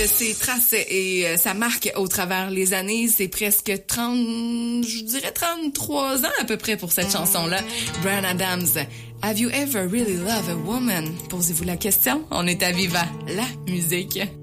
Ses traces et sa marque au travers les années, c'est presque 30, je dirais 33 ans à peu près pour cette chanson-là. Bryan Adams, Have you ever really loved a woman? Posez-vous la question, on est à Viva, la musique.